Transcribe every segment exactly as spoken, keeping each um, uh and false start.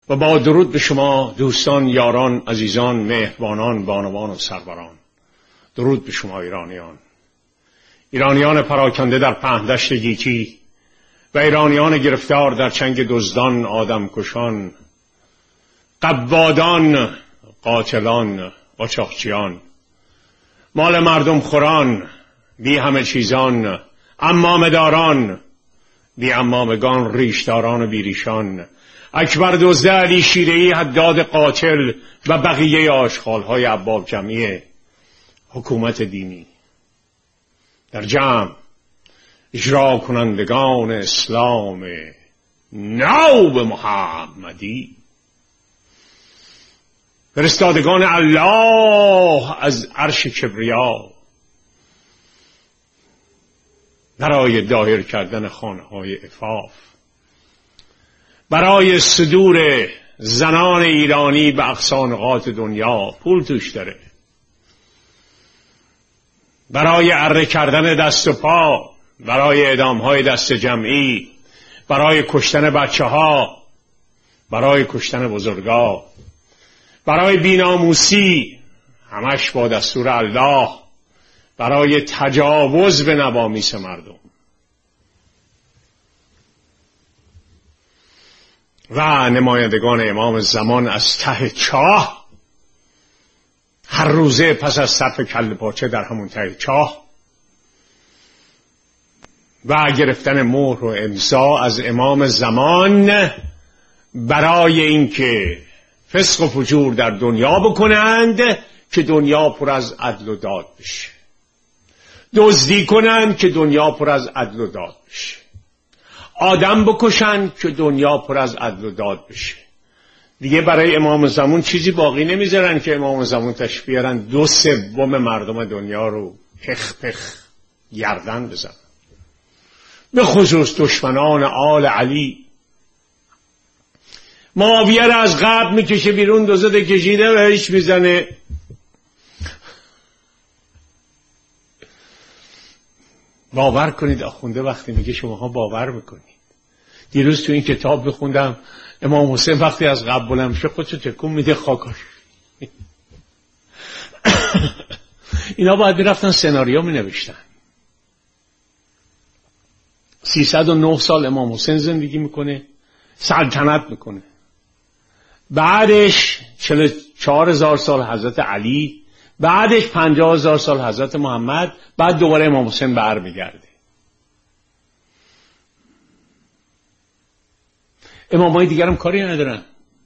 و با درود به شما دوستان، یاران، عزیزان، مهربانان، بانوان و سروران. درود به شما ایرانیان، ایرانیان پراکنده در پهندشت گیتی و ایرانیان گرفتار در چنگ دزدان، آدمکشان، قبادان، قاتلان، قاچاقچیان، مال مردم خوران، بی همه چیزان، عمامه داران، بی عمامگان، ریشداران و بیریشان، اکبر دزده، علی شیره‌ای، حداد قاتل و بقیه آشغال‌های ابواب جمعی حکومت دینی در جمع اجرا کنندگان اسلام ناب محمدی، فرستادگان الله از عرش کبریا برای دایر کردن خانه‌های عفاف، برای صدور زنان ایرانی به اقصی نقاط دنیا. پول توش داره. برای اره کردن دست و پا، برای اعدام‌های دست جمعی، برای کشتن بچه‌ها، برای کشتن بزرگا، برای بی‌ناموسی، همش با دستور الله، برای تجاوز به نوامیس مردم و نمایندگان امام زمان از ته چاه، هر روزه پس از صرف کله پاچه در همون ته چاه و گرفتن مهر و امضا از امام زمان برای اینکه فسق و فجور در دنیا بکنند که دنیا پر از عدل و داد بشه، دزدی کنند که دنیا پر از عدل و داد بشه، آدم بکشن که دنیا پر از عدل و داد بشه. دیگه برای امام زمان چیزی باقی نمیذارن که امام زمان تشریف بیارن دو سوم مردم دنیا رو پخ پخ گردن بزنن، به خصوص دشمنان آل علی. معاویه را از قبر میکشه بیرون، دوزده کشیده و هیچ میزنه. باور کنید آخونده وقتی میگه شماها باور میکنید. دیروز تو این کتاب بخوندم امام حسین وقتی از قبر بلند میشه خودشو تکون میده خاکاش. اینا باید میرفتن سناریو مینوشتن. سیصد و نه سال امام حسین زندگی میکنه، سلطنت میکنه، بعدش چهل و چهار هزار سال حضرت علی، بعدش پنجاه هزار سال حضرت محمد، بعد دوباره امام حسین بر میگرده. امامای دیگر هم کاری ندارن.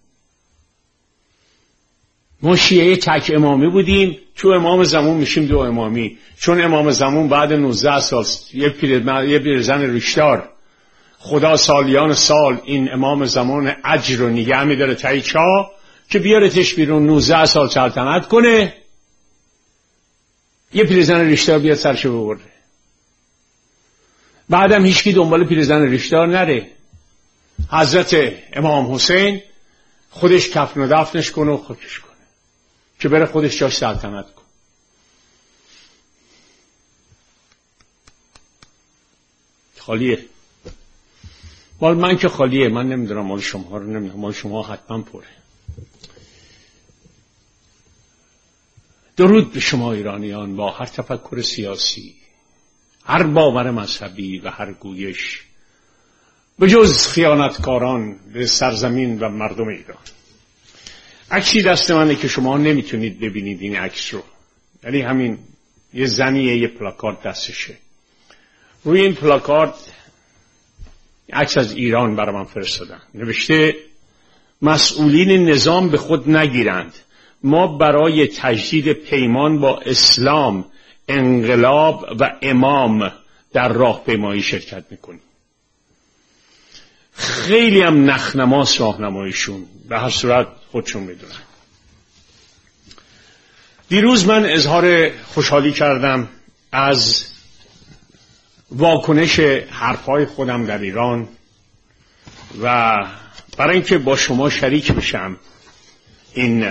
ما شیعه تک امامی بودیم، تو امام زمان میشیم دو امامی، چون امام زمان بعد نوزده سال یه پیرزن ریشدار، خدا سالیان سال این امام زمان اجر رو نگه میداره تایی چا که بیارتش بیرون نوزده سال سلطنت کنه، یه پیرزن ریشدار بیاد سرشو ببره. بعدم هیچکی دنبال پیرزن ریشدار نره. حضرت امام حسین خودش کفن و دفنش کنه و خاکش کنه که بره خودش جاش سلطنت کنه. خالیه. مال من که خالیه، من نمیدونم مال شما رو نمیدونم، مال شما حتما پره. درود به شما ایرانیان با هر تفکر سیاسی، هر باور مذهبی و هر گویش، به جز خیانتکاران به سرزمین و مردم ایران. عکسی دست منه که شما نمیتونید ببینید این عکس رو، یعنی همین یه زنیه، یه پلاکارد دستشه. روی این پلاکارد عکس از ایران برای من فرستادن، نوشته مسئولین نظام به خود نگیرند، ما برای تجدید پیمان با اسلام، انقلاب و امام در راهپیمایی شرکت میکنیم. خیلی هم نخنماس راهنماییشون، به هر صورت خودشون میدونن. دیروز من اظهار خوشحالی کردم از واکنش حرفای خودم در ایران و برای اینکه با شما شریک بشم این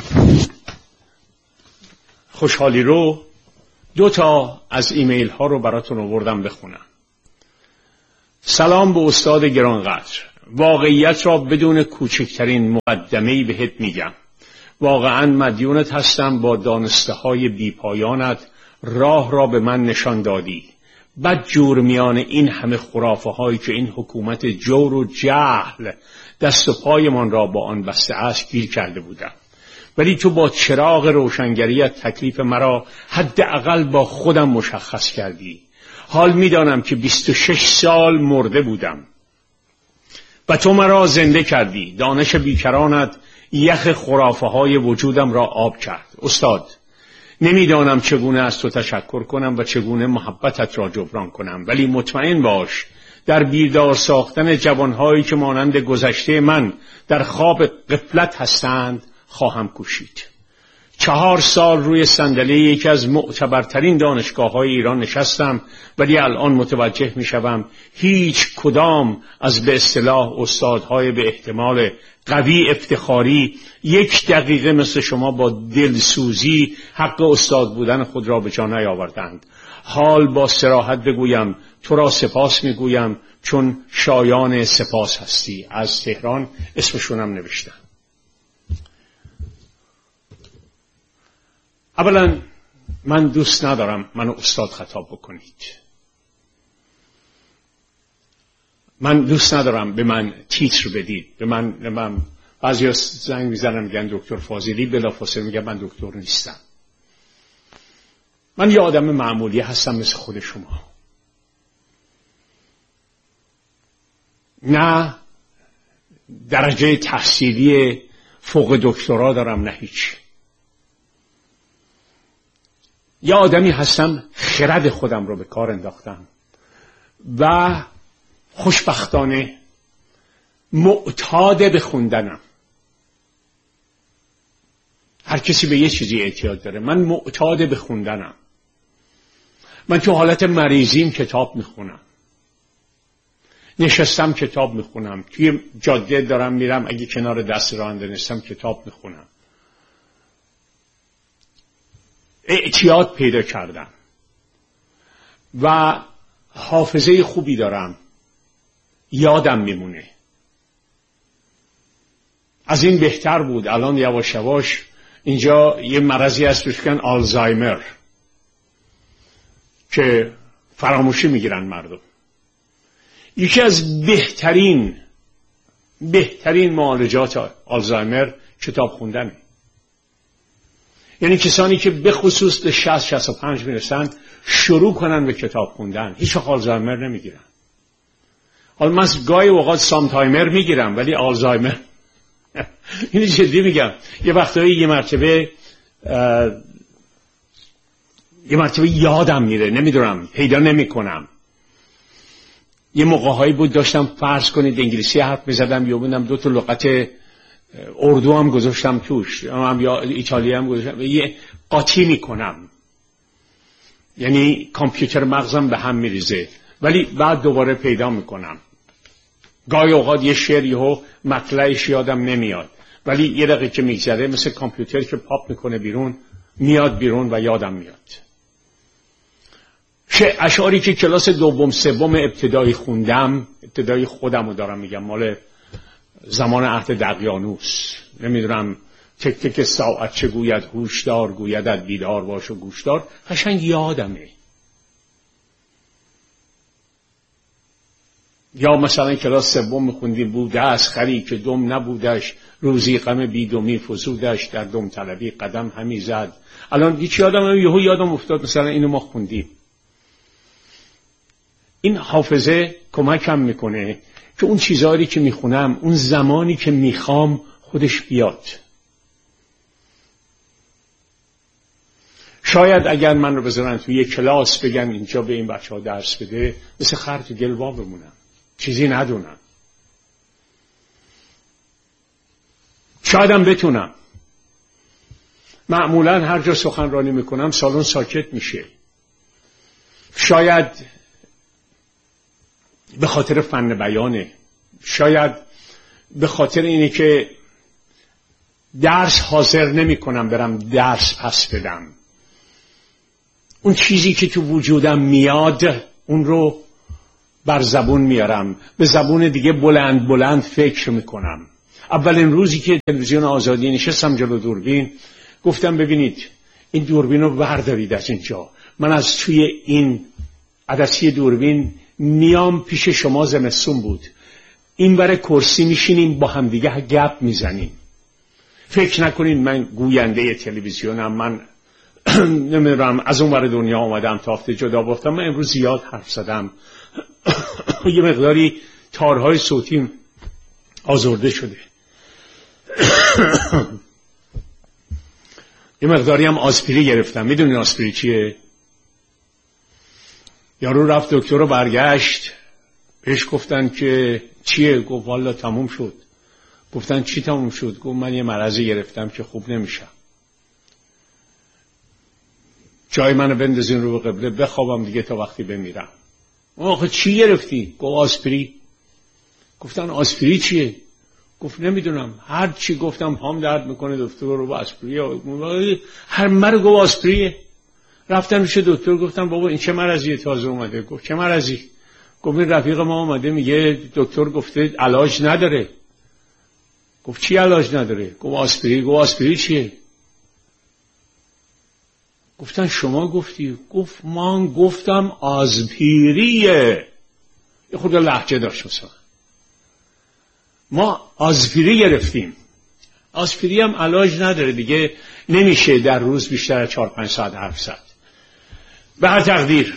خوشحالی رو، دو تا از ایمیل ها رو براتون آوردم بخونم. سلام به استاد گرانقدر. واقعیت را بدون کوچکترین مقدمه‌ای بهت میگم. واقعا مدیونت هستم، با دانسته های بی پایانت راه را به من نشان دادی. بد جور میان این همه خرافه هایی که این حکومت جور و جهل دست و پایمان را با آن بسته است گیر کرده بودم، ولی تو با چراغ روشنگریت تکلیف مرا حداقل با خودم مشخص کردی. حال میدانم که بیست و شش سال مرده بودم و تو مرا زنده کردی. دانش بیکرانت یخ خرافه های وجودم را آب کرد. استاد، نمیدانم چگونه از تو تشکر کنم و چگونه محبتت را جبران کنم، ولی مطمئن باش در بیدار ساختن جوانهایی که مانند گذشته من در خواب غفلت هستند خواهم کوشید. چهار سال روی صندلی یکی از معتبرترین دانشگاه‌های ایران نشستم، ولی الان متوجه می‌شوم هیچ کدام از به اصطلاح استادهای به احتمال قوی افتخاری یک دقیقه مثل شما با دلسوزی حق استاد بودن خود را به جا نیاوردند. حال با صراحت بگویم تو را سپاس میگویم، چون شایان سپاس هستی. از تهران اسمشونم نوشتم. اولا من دوست ندارم منو استاد خطاب بکنید. من دوست ندارم به من تیتر بدید. به من, به من بعضی ها زنگ میزنن میگن دکتر فاضلی، بلافاصله میگم من دکتر نیستم. من یه آدم معمولی هستم مثل خود شما. نه درجه تحصیلی فوق دکترا دارم، نه هیچ. یه آدمی هستم خرد خودم رو به کار انداختم و خوشبختانه معتاد به خوندنم. هر کسی به یه چیزی اعتیاد داره، من معتاد به خوندنم. من تو حالت مریضیم کتاب میخونم، نشستم کتاب میخونم، توی جاده دارم میرم اگه کنار دست راننده نشستم کتاب میخونم. اعتیاد پیدا کردم و حافظه خوبی دارم، یادم میمونه. از این بهتر بود. الان یواش یواش اینجا یه مرضی هست توش کن آلزایمر که فراموشی میگیرن مردم. یکی از بهترین بهترین معالجات آلزایمر کتاب خوندنه. یعنی کسانی که به خصوص به شصت شصت و پنج میرسن شروع کنن به کتاب خوندن، هیچ وقت آلزایمر نمیگیرن. حالا من گاهی اوقات سامتایمر میگیرم ولی آلزایمر اینی جدی میگم. یه وقتایی یه مرتبه یه مرتبه یادم میره، نمیدونم پیدا نمیکنم. یه موقعهایی بود داشتم فرض کنید انگلیسی حرف میزدم یا بودم دو تا لغت اردو هم گذاشتم توش، هم یا ایتالیایی هم گذاشتم، یه قاطی میکنم، یعنی کامپیوتر مغزم به هم میریزه، ولی بعد دوباره پیدا میکنم. گاهی اوقات یه شعری ها مطلعش یادم نمیاد، ولی یه دقیقه که میگذره مثل کامپیوتر که پاپ میکنه بیرون، میاد بیرون و یادم میاد. اشعاری که کلاس دوم سوم ابتدایی خوندم، ابتدایی خودم رو دارم میگم، مال زمان عهد دقیانوس، نمیدونم تک تک ساعت چه گوید هوشدار، گویدت بیدار باش و گوشدار، قشنگ یادمه. یا مثلا کلاس سوم میخوندیم بوده از خری که دم نبودش، روزی غم بیدمی فزودش، در دم طلبی قدم همی زد. الان هیچ یادم یهو یادم افتاد مثلا اینو ما خوندیم. این حافظه کمکم میکنه که اون چیزایی که میخونم اون زمانی که میخوام خودش بیاد. شاید اگر من رو بذارن توی یک کلاس بگن اینجا به این بچه ها درس بده، مثل خر تو گلوا بمونم، چیزی ندونم. شایدم بتونم. معمولا هر جا سخنرانی میکنم سالن ساکت میشه. شاید به خاطر فن بیانه، شاید به خاطر اینه که درس حاضر نمی کنم برم درس پس بدم. اون چیزی که تو وجودم میاد اون رو بر زبون میارم، به زبون دیگه بلند بلند فکر میکنم. اولین روزی که تلویزیون آزادی نشستم جلو دوربین، گفتم ببینید این دوربین رو بردارید از اینجا، من از توی این عدسی دوربین میام پیش شما. زمستون بود، این ور کرسی میشینیم با هم دیگه گپ میزنیم. فکر نکنید من گوینده تلویزیونم، من نمیدونم از اون ور دنیا آمدم تا هفته جدا بافتم. من امروز زیاد حرف زدم، یه مقداری تارهای صوتیم آزرده شده، یه مقداری هم آسپری گرفتم. میدونین آسپری چیه؟ یارو رفت دکتر رو برگشت، بهش گفتن که چیه؟ گفت والا تموم شد. گفتن چی تموم شد؟ گفت من یه مرضی گرفتم که خوب نمیشم، جای منو بندازین رو به قبله بخوابم دیگه تا وقتی بمیرم. آخه چی گرفتی؟ گفت آسپری. گفتن آسپری چیه؟ گفت نمیدونم، هر چی گفتم پام درد میکنه، دکتر رو با آسپری، هر مرو گفت آسپریه. رفتن میشه دکتر، گفتم بابا این چه مرضیه تازه اومده؟ گفت چه مرضی؟ گفت این رفیق ما اومده میگه دکتر گفته علاج نداره. گفت چی علاج نداره؟ گفت آسپری. گفت آسپری چیه؟ گفتن شما گفتی. گفت من گفتم آسپریه. یه خود لهجه داشت مثلا. ما آسپری گرفتیم. آسپری هم علاج نداره دیگه، نمیشه در روز بیشتر از چهار پنج ساعت حرف زد. به هر تقدیر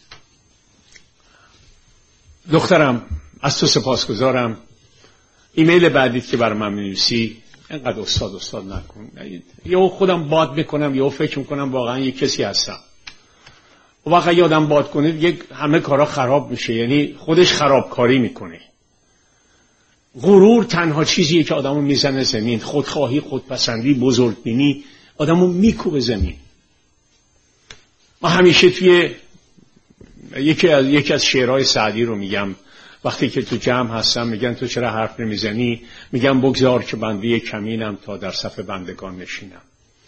دخترم از تو سپاسگزارم. ایمیل بعدی که برای من می‌نویسی اینقدر استاد استاد نکن. یا خودم باد میکنم یا فکر میکنم واقعا یک کسی هستم. و وقتی آدم باد کنه دیگه همه کارا خراب میشه، یعنی خودش خرابکاری میکنه. غرور تنها چیزیه که آدمو میزنه زمین. خودخواهی، خودپسندی، بزرگبینی آدمو میکوبه زمین. ما همیشه توی یکی از یکی از شعرهای سعدی رو میگم، وقتی که تو جمع هستم میگن تو چرا حرف نمیزنی؟ میگم بگذار که بنده کمینم تا در صف بندگان نشینم.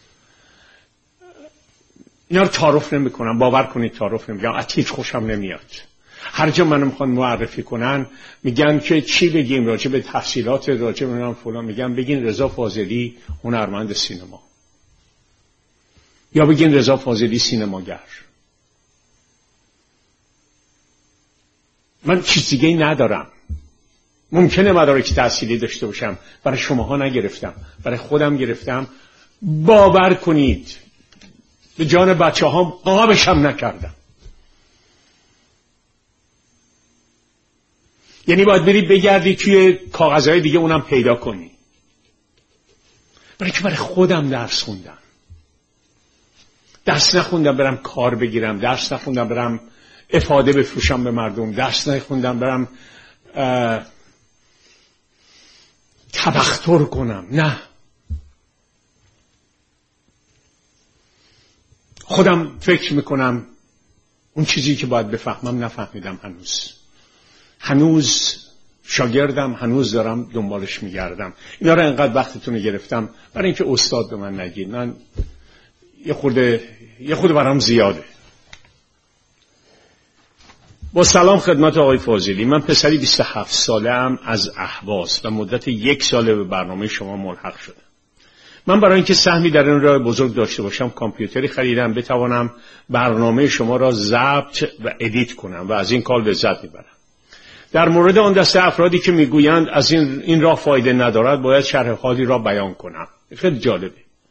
اینا رو تعارف نمیکنم، باور کنید تعارف نمیگم، از هیچ خوشم نمیاد. هر جا منو میخوان معرفی کنن میگن که چی بگیم راجع به تفصیلات راجع به من فلان، میگم بگین رضا فاضلی هنرمند سینما، یا بگین رضا فاضلی سینماگر. من چیز دیگه ندارم. ممکنه مدارک تحصیلی داشته باشم، برای شماها نگرفتم، برای خودم گرفتم. باور کنید به جان بچه ها قابشم نکردم. یعنی باید بری بگردی توی کاغذهای دیگه اونم پیدا کنی. برای که برای خودم درس خوندم. درس نخوندم برم کار بگیرم، درس نخوندم برم افاده بفروشم به مردم، درس نخوندم برم تبختر کنم. نه، خودم فکر میکنم اون چیزی که باید بفهمم نفهمیدم. هنوز هنوز شاگردم، هنوز دارم دنبالش میگردم. اینا رو انقدر وقتتون رو گرفتم برای اینکه استاد به من نگید. من یه خورده یه خورده برام زیاده. با سلام خدمت آقای فاضلی. من پسری بیست و هفت ساله ام از اهواز و مدت یک ساله به برنامه شما ملحق شدم. من برای اینکه سهمی در این راه بزرگ داشته باشم کامپیوتری خریدم بتوانم برنامه شما را ضبط و ادیت کنم و از این کار لذت میبرم. در مورد آن دسته افرادی که میگویند از این این راه فایده ندارد باید شرح حالی را بیان کنم. خیلی جالبه.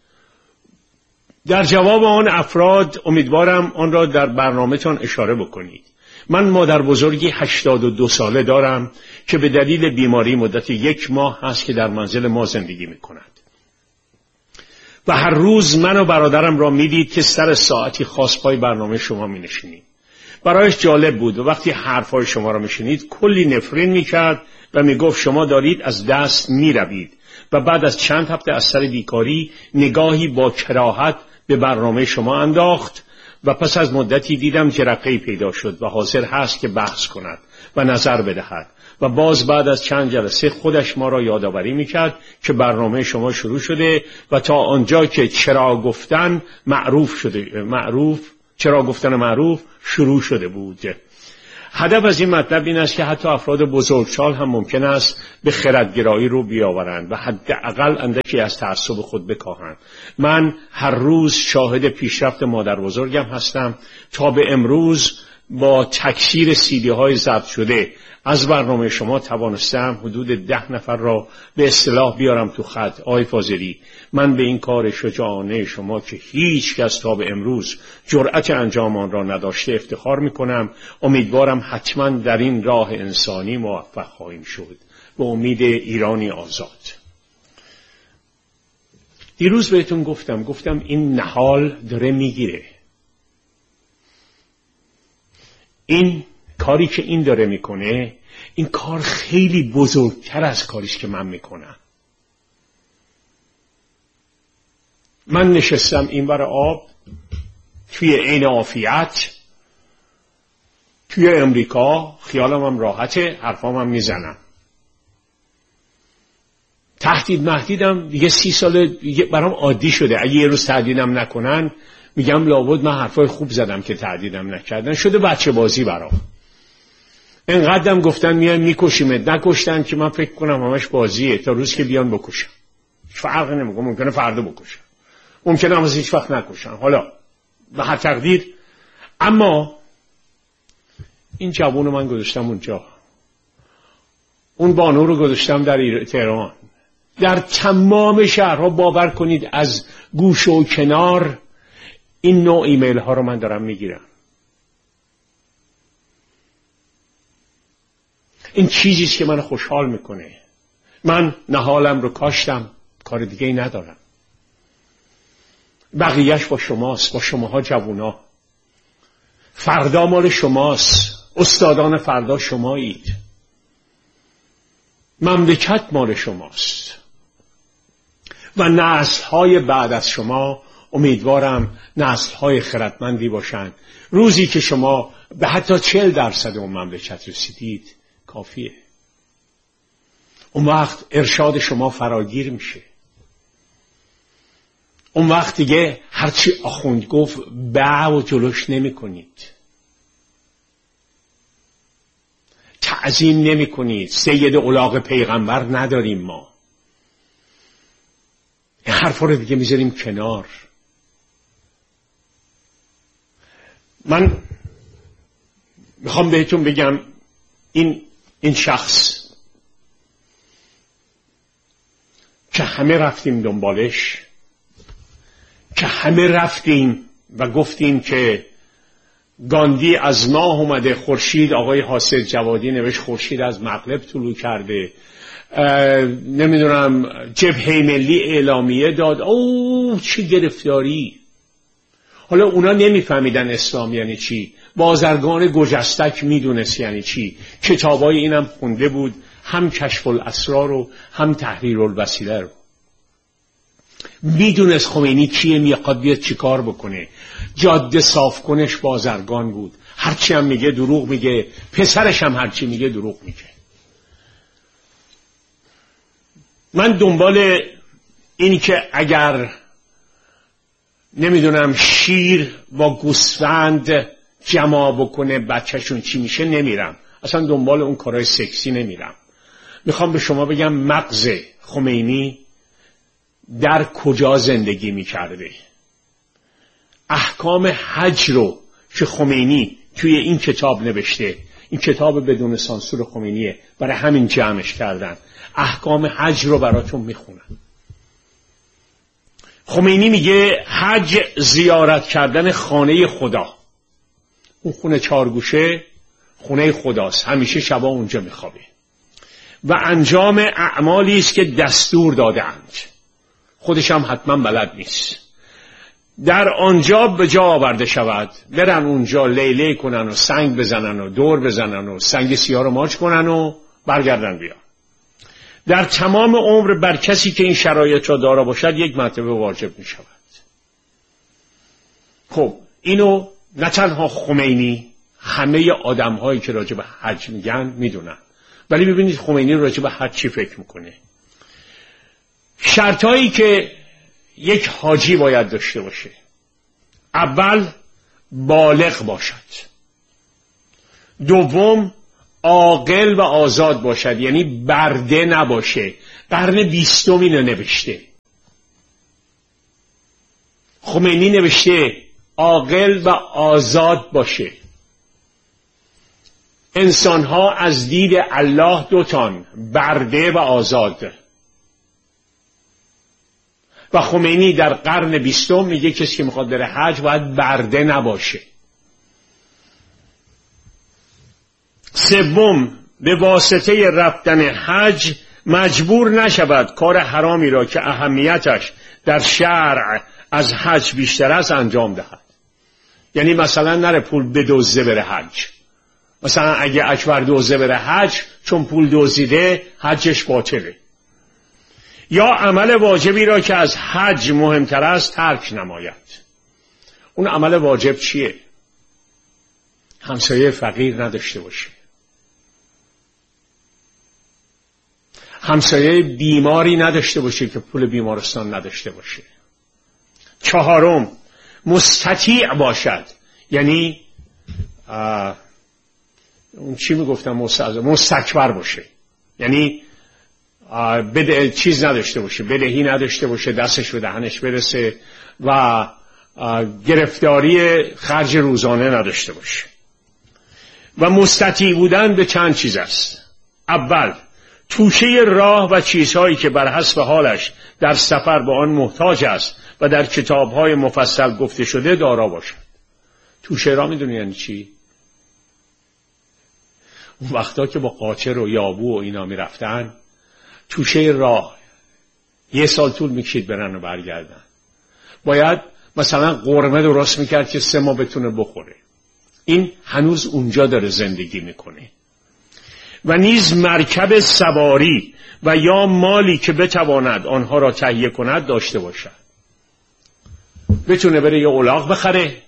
در جواب آن افراد امیدوارم آن را در برنامه‌تان اشاره بکنید. من مادر بزرگی هشتاد و دو ساله دارم که به دلیل بیماری مدت یک ماه هست که در منزل ما زندگی می کند. و هر روز من و برادرم را می دید که سر ساعتی خاص پای برنامه شما می نشینید. برایش جالب بود و وقتی حرفای شما را می شنید کلی نفرین می کرد و می گفت شما دارید از دست می روید. و بعد از چند هفته از سر بیکاری نگاهی با کراهت به برنامه شما انداخت و پس از مدتی دیدم جرقه‌ای پیدا شد و حاضر هست که بحث کند و نظر بدهد. و باز بعد از چند جلسه خودش ما را یادآوری میکرد که برنامه شما شروع شده و تا آنجا که چرا گفتن معروف شده معروف چرا گفتن معروف شروع شده بود. هدف از این مطلب این است که حتی افراد بزرگسال هم ممکن است به خردگرایی رو بیاورند و حداقل اندکی از تعصب خود بکاهند. من هر روز شاهد پیشرفت مادر بزرگم هستم. تا به امروز با تکثیر سیدی های ضبط شده از برنامه شما توانستم حدود ده نفر را به اصطلاح بیارم تو خط. آقای فاضلی، من به این کار شجاعانه شما که هیچ کس تا به امروز جرأت انجام آن را نداشته افتخار میکنم. امیدوارم حتما در این راه انسانی موفق خواهیم شد. به امید ایرانی آزاد. دیروز بهتون گفتم گفتم این نهال داره میگیره. این کاری که این داره میکنه، این کار خیلی بزرگتر از کاریش که من میکنم. من نشستم این بر آب توی عین عافیت توی امریکا، خیالم هم راحته، حرفام هم میزنم. تهدید مهدیدم دیگه سی سال برام عادی شده. اگه یه روز تهدیدم نکنن میگم لابد من حرفای خوب زدم که تهدیدم نکردن. شده بچه بازی برام. اینقدرم گفتن میان میکشیمت، نکشتن که من فکر کنم همش بازیه تا روز که بیان بکشن. فرق نمیکنه، ممکنه فردا بکشن، ممکنه هم از هیچ وقت نکشن. حالا به هر تقدیر، اما این جوانو من گذاشتم اونجا، اون بانو رو گذاشتم در تهران، در تمام شهرها. باور کنید از گوش و کنار این نوع ایمیل ها رو من دارم میگیرم. این چیزیست که من خوشحال میکنه. من نهالم رو کاشتم، کار دیگه ای ندارم. بقیهش با شماست، با شماها جوونا. فردا مال شماست، استادان فردا شمایید. مملکت مال شماست و نسل‌های بعد از شما امیدوارم نسل‌های خردمندی باشند. روزی که شما به حتی چهل درصد اون مملکت رسیدید کافیه. اون وقت ارشاد شما فراگیر میشه. اون وقت دیگه هرچی آخوند گفت به و جلوش نمی کنید، تعظیم نمی کنید. سید الاغ پیغمبر نداریم ما. این حرفا رو دیگه میذاریم کنار. من میخوام بهتون بگم این این شخص که همه رفتیم دنبالش، که همه رفتیم و گفتیم که گاندی از ماه اومده، خورشید، آقای حاسد جوادی نوشت خورشید از مغرب طلوع کرده، نمیدونم جبهه ملی اعلامیه داد. اوه چه گرفتاری. حالا اونا نمیفهمیدن اسلام یعنی چی. بازرگان گجستک میدونست یعنی چی. کتابای اینم خونده بود، هم کشف الاسرار رو هم تحریر الوسیله رو. میدونست خمینی کیه، میخواد بیاد چی کار بکنه. جاده صاف کنش بازرگان بود. هرچی هم میگه دروغ میگه، پسرش هم هرچی میگه دروغ میگه. من دنبال اینی که اگر نمیدونم شیر با گوسفند جمع بکنه بچهشون چی میشه نمیرم. اصلا دنبال اون کارهای سکسی نمیرم. میخوام به شما بگم مغز خمینی در کجا زندگی میکرده. احکام حج رو که خمینی توی این کتاب نوشته، این کتاب بدون سانسور خمینیه، برای همین جمعش کردن. احکام حج رو براتون میخونم. خمینی میگه حج زیارت کردن خانه خدا. اون خونه چارگوشه خونه خداست، همیشه شبا اونجا میخوابه و انجام اعمالی است که دستور داده‌اند، خودش هم حتما بلد نیست. در آنجا به جا آورده شود، برن اونجا لیله کنن و سنگ بزنن و دور بزنن و سنگ سیاه رو ماچ کنن و برگردن بیان. در تمام عمر بر کسی که این شرایط را دارا باشد یک مرتبه واجب می شود. خب اینو نه تنها خمینی، همه آدم هایی که راجع به حج میگن میدونن. ولی ببینید خمینی راجع به حج چی فکر میکنه. شرطایی که یک حاجی باید داشته باشه: اول بالغ باشد، دوم عاقل و آزاد باشد، یعنی برده نباشه. قرن بیستم اینو نوشته، خمینی نوشته عاقل و آزاد باشه. انسانها از دید الله دوتان، برده و آزاد. و خمینی در قرن بیستم میگه کسی که میخواد بره حج باید برده نباشه. سوم، به واسطه رفتن حج مجبور نشود کار حرامی را که اهمیتش در شرع از حج بیشتر است انجام دهد. یعنی مثلا نره پول بدزده بره حج. مثلا اگه اکبر دزده بره حج چون پول دزدیده حجش باطله. یا عمل واجبی را که از حج مهمتر است ترک نماید. اون عمل واجب چیه؟ همسایه فقیر نداشته باشه، همسایه بیماری نداشته باشه که پول بیمارستان نداشته باشه. چهارم، مستطیع باشد، یعنی اون چی میگفتم مستکبر باشه، یعنی بده چیز نداشته باشه، بدهی نداشته باشه، دستش به دهنش برسه و گرفتاری خرج روزانه نداشته باشه. و مستطیع بودن به چند چیز است. اول، توشه راه و چیزهایی که بر حسب حالش در سفر به آن محتاج است و در کتاب‌های مفصل گفته شده دارا باشد. توشه راه میدونی یعنی چی؟ اون وقتا که با قاچر و یابو و اینا میرفتن، توشه راه یه سال طول میکشید برن و برگردن. باید مثلا قرمه درست میکرد که سه ماه بتونه بخوره. این هنوز اونجا داره زندگی میکنه. و نیز مرکب سواری و یا مالی که بتواند آنها را تهیه کند داشته باشد. بتونه بره یه الاغ بخره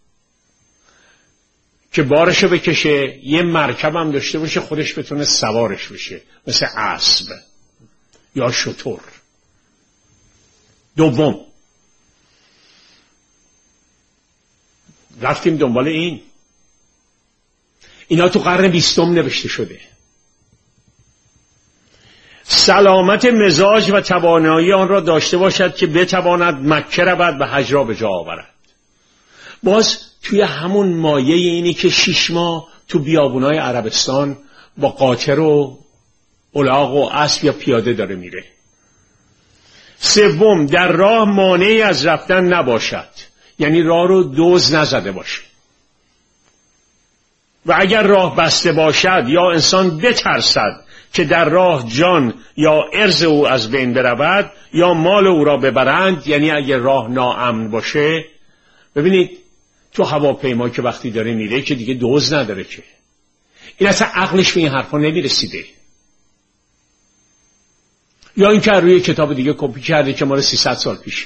که بارشو بکشه، یه مرکب هم داشته باشه خودش بتونه سوارش بشه، مثل اسب یا شتر. دوم، رفتیم دنبال این اینا تو قرن بیستم نوشته شده. سلامت مزاج و توانایی آن را داشته باشد که بتواند مکه رود و حج را به جا آورد. باز توی همون مایه اینی که شش ماه تو بیابونای عربستان با قاطر و الاغ و اسب یا پیاده داره میره. سوم، در راه مانعی از رفتن نباشد، یعنی راه رو دزد نزده باشه. و اگر راه بسته باشد یا انسان بترسد که در راه جان یا عرض او از بین برود یا مال او را ببرند، یعنی اگر راه ناامن باشه. ببینید تو هواپیما که وقتی داره میره که دیگه دزد نداره که، این اصلا عقلش به این حرفا نمیرسیده. یا این که روی کتاب دیگه کپی کرده که مال سیصد سال پیشه.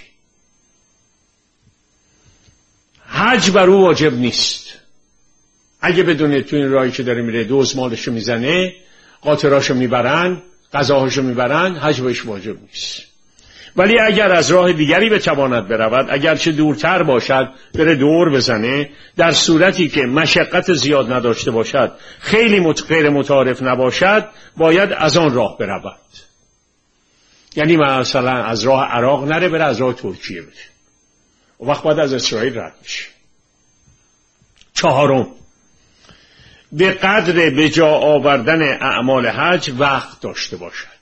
حج بر او واجب نیست. اگه بدونه تو این راهی که داره میره دزد مالشو میزنه، قاطراشو میبرن، غذاهاشو میبرن، حج بهش واجب نیست. ولی اگر از راه دیگری بتواند برود، اگرچه دورتر باشد، بره دور بزنه، در صورتی که مشقت زیاد نداشته باشد، خیلی غیر متعارف نباشد، باید از آن راه برود. یعنی مثلا از راه عراق نره، بره از راه ترکیه بره. و وقت باید از اسرائیل رد میشه. چهارم، به قدر به جا آوردن اعمال حج وقت داشته باشد.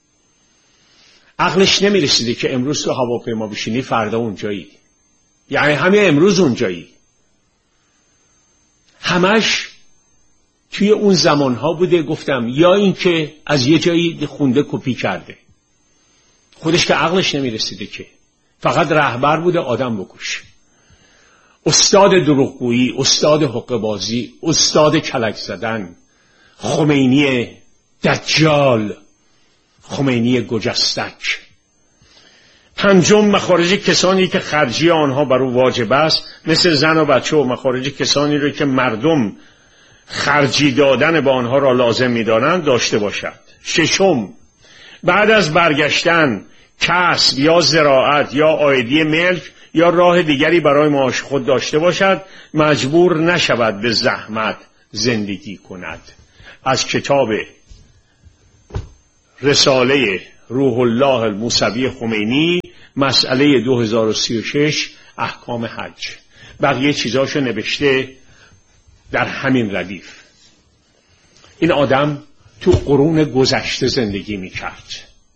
عقلش نمیرسیده که امروز تو هواپیما بشینی فردا اونجایی، یعنی همین امروز اونجایی. همش توی اون زمانها بوده. گفتم یا این که از یه جایی خونده کپی کرده، خودش که عقلش نمیرسیده که، فقط رهبر بوده آدم بکشه. استاد دروغگویی، استاد حقه‌بازی، استاد کلک زدن، خمینی دجال، خمینی گجستک. پنجم، مخارج کسانی که خرجی آنها بر او واجب است، مثل زن و بچه، و مخارج کسانی را که مردم خرجی دادن به آنها را لازم می‌دانند داشته باشد. ششم، بعد از برگشتن کسب یا زراعت یا عایدی ملک یا راه دیگری برای معاش خود داشته باشد، مجبور نشود به زحمت زندگی کند. از کتاب رساله روح الله الموسوی خمینی، مسئله دو هزار و سی و شش، احکام حج. بقیه چیزاشو نوشته در همین ردیف. این آدم تو قرون گذشته زندگی میکرد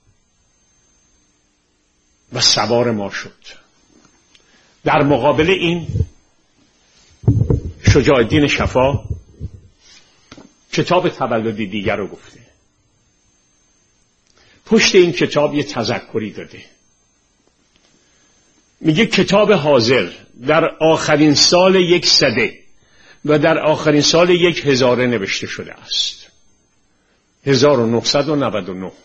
و سوار ما شد. در مقابل این شجاع الدین شفا کتاب تولدی دیگر رو گفته. پشت این کتاب یه تذکری داده. میگه کتاب حاضر در آخرین سال یک سده و در آخرین سال یک هزاره نوشته شده است. هزار و نهصد و نود و نه.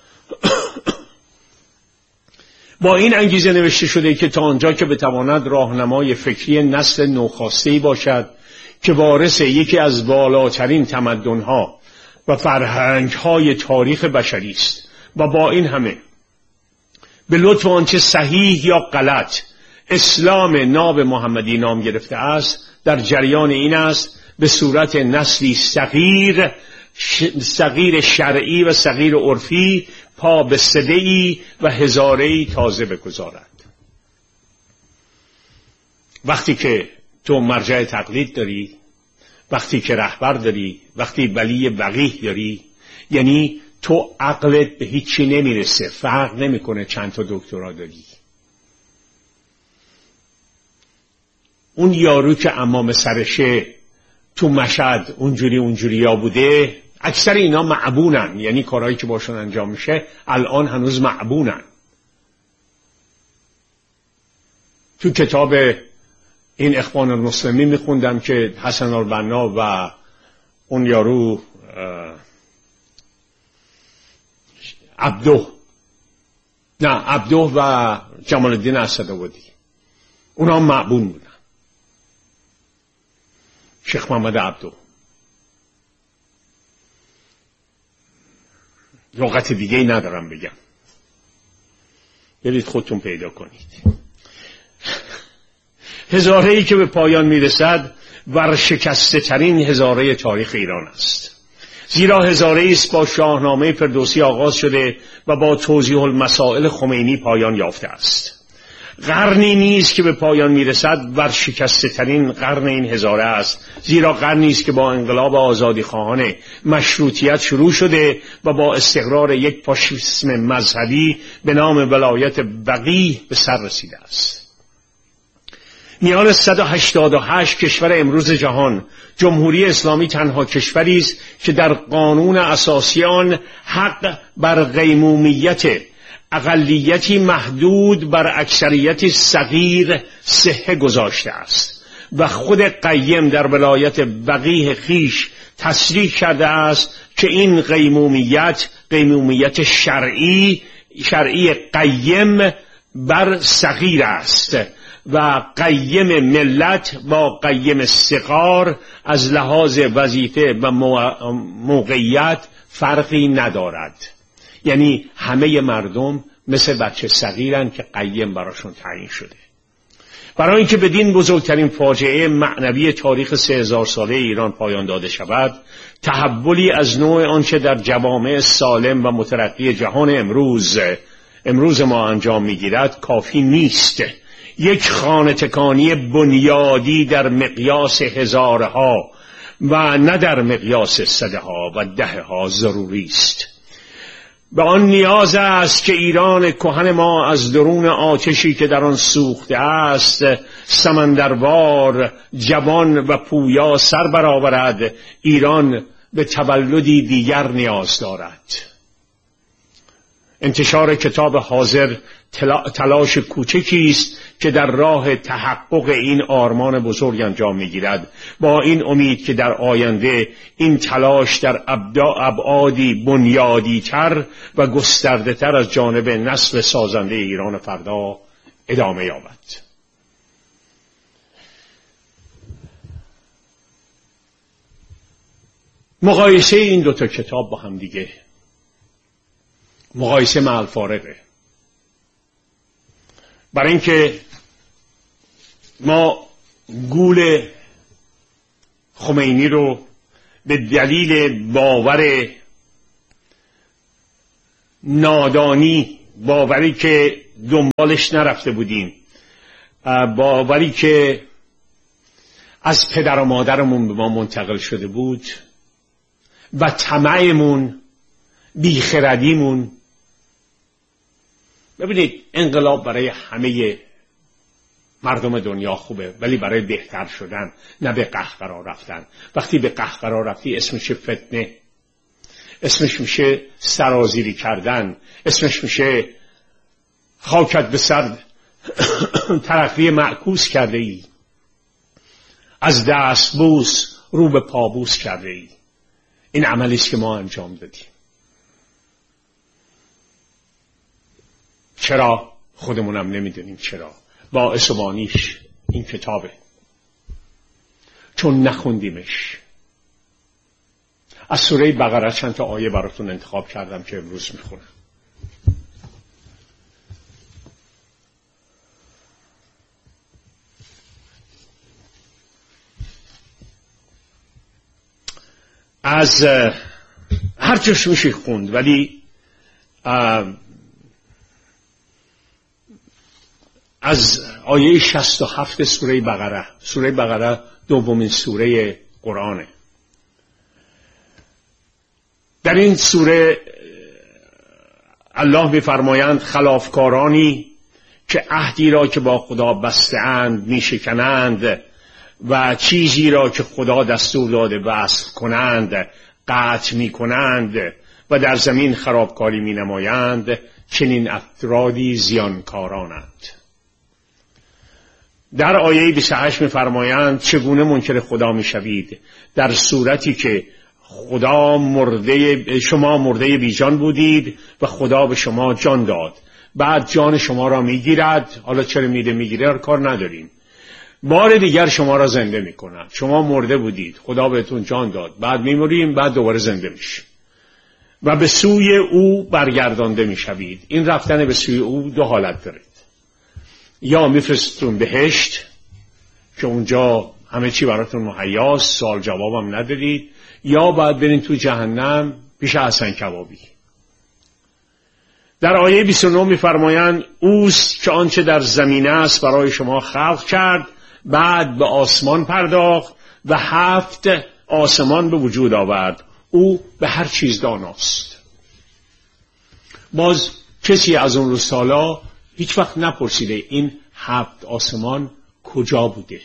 با این انگیزه نوشته شده که تا آنجا که بتواند راهنمای فکری نسل نوخاسته‌ای باشد که وارث یکی از بالاترین تمدن‌ها و فرهنگ‌های تاریخ بشری است و با این همه به لطف آنچه صحیح یا غلط اسلام ناب محمدی نام گرفته است در جریان این است به صورت نسلی صغیر صغیر شرعی و صغیر عرفی پا به سده‌ای و هزاره‌ای تازه بگذارد. وقتی که تو مرجع تقلید داری، وقتی که رهبر داری، وقتی ولی وقیح داری، یعنی تو عقلت به هیچی نمیرسه، فرق نمیکنه چند تا دکترا داری. اون یارو که امام سرشه تو مشهد اونجوری اونجوری ها بوده، اکثر اینا معبونن، یعنی کارهایی که باشون انجام میشه الان هنوز معبونن. تو کتاب این اخوان المسلمین میخوندم که حسن البنا و اون یارو عبدو نه عبدو و جمال الدین اسدآبادی اونا معبون بودن. شیخ محمد عبدو لغت دیگه ای ندارم بگم، برید خودتون پیدا کنید. هزاره ای که به پایان میرسد ورشکسته ترین هزاره تاریخ ایران است، زیرا هزاره است با شاهنامه فردوسی آغاز شده و با توضیح المسائل خمینی پایان یافته است. قرنی نیست که به پایان میرسد ورشکسته ترین قرن این هزاره است، زیرا قرنی است که با انقلاب آزادی خواهان مشروطیت شروع شده و با استقرار یک فاشیسم مذهبی به نام ولایت وقیح به سر رسیده است. میان صد و هشتاد و هشت کشور امروز جهان، جمهوری اسلامی تنها کشوری است که در قانون اساسی آن حق بر قیمومیت اقلیتی محدود بر اکثریتی صغیر صحه گذاشته است و خود قیم در ولایت وقیح خیش تصریح کرده است که این قیمومیت قیمومیت شرعی شرعی قیم بر صغیر است و قیم ملت با قیم صغار از لحاظ وظیفه و موقعیت فرقی ندارد. یعنی همه مردم مثل بچه صغیرن که قیم براشون تعیین شده. برای اینکه بدین بزرگترین فاجعه معنوی تاریخ سه هزار ساله ایران پایان داده شود، تحولی از نوع آنچه در جوامع سالم و مترقی جهان امروز امروز ما انجام میگیرد کافی نیست. یک خانه تکانی بنیادی در مقیاس هزارها و نه در مقیاس صدها و دهها ضروری است. به آن نیاز است که ایران کهن ما از درون آتشی که در آن سوخته است سمندروار جوان و پویا سر برآورد. ایران به تولدی دیگر نیاز دارد. انتشار کتاب حاضر تلاش کوچکی است که در راه تحقق این آرمان بزرگ انجام می‌گیرد، با این امید که در آینده این تلاش در ابعادی بنیادی‌تر و گسترده‌تر از جانب نسل سازنده ایران فردا ادامه یابد. مقایسه این دوتا کتاب با هم دیگه مقایسه مع الفارقه. برای اینکه ما گول خمینی رو به دلیل باور نادانی، باوری که دنبالش نرفته بودیم، باوری که از پدر و مادرمون به ما منتقل شده بود و طمعمون، بیخردیمون. ببینید انقلاب برای همه مردم دنیا خوبه، ولی برای بهتر شدن، نه به قهقرا رفتن. وقتی به قهقرا رفتی اسمش فتنه، اسمش میشه سرازیری کردن، اسمش میشه خاکت به سر ترقی معکوس کرده ای، از دست بوس رو به پابوس کرده ای. این عملی است که ما انجام دادیم. چرا؟ خودمونم نمیدونیم چرا. باعث و بانیش این کتابه، چون نخوندیمش. از سوره بقره چند تا آیه براتون انتخاب کردم که امروز میخونم. از هر جاش میشه خوند، ولی از آیه شصت و هفت سوره بقره. سوره بقره دومین سوره قرآنه. در این سوره الله می‌فرمایند خلافکارانی که عهدی را که با خدا بسته‌اند میشکنند و چیزی را که خدا دستور داده وصل کنند قطع میکنند و در زمین خرابکاری مینمایند، چنین افرادی زیانکارانند. در آیه بیست و هشت می‌فرمایند چگونه منکر خدا میشوید در صورتی که خدا مرده، شما مرده بیجان بودید و خدا به شما جان داد، بعد جان شما را میگیرد. حالا چرا میده میگیره کار نداریم. بار دیگر شما را زنده میکند. شما مرده بودید، خدا بهتون جان داد، بعد میمریم، بعد دوباره زنده میشه و به سوی او برگردانده میشوید. این رفتن به سوی او دو حالت دارید. یا میفرستون بهشت که اونجا همه چی براتون مهیاست، سوال جوابم ندارید، یا باید برین تو جهنم پیش حسن کبابی. در آیه بیست و نه میفرمایند اوست که آنچه در زمین است برای شما خلق کرد، بعد به آسمان پرداخت و هفت آسمان به وجود آورد. او به هر چیز داناست. باز کسی از اون روز سالا هیچ وقت نپرسیده این هفت آسمان کجا بوده.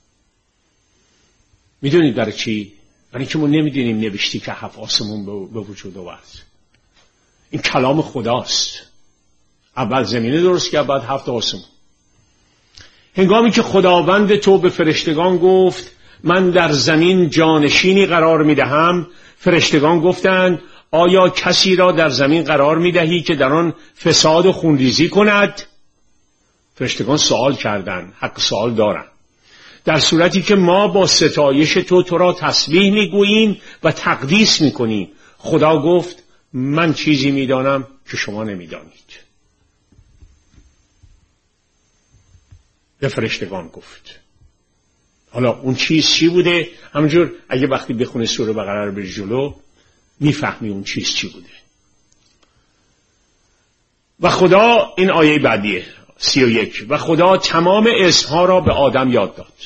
میدونید برای چی؟ برای که ما نمیدونیم نوشتی که هفت آسمان به وجود آورد. این کلام خداست. اول زمینه درست کرد، بعد هفت آسمان. هنگامی که خداوند تو به فرشتگان گفت من در زمین جانشینی قرار میدهم، فرشتگان گفتند آیا کسی را در زمین قرار میدهی که در آن فساد و خونریزی کند؟ فرشتگان سوال کردند، حق سوال دارند. در صورتی که ما با ستایش تو تو را تسبیح میگوییم و تقدیس میکنیم. خدا گفت من چیزی میدانم که شما نمیدانید. به فرشتگان گفت. حالا اون چیز چی بوده؟ همونجور اگه وقتی بخونه سوره بقره رو بری جلو میفهمی اون چیز چی بوده. و خدا، این آیه بعدیه سی و یک، و خدا تمام اسمها را به آدم یاد داد.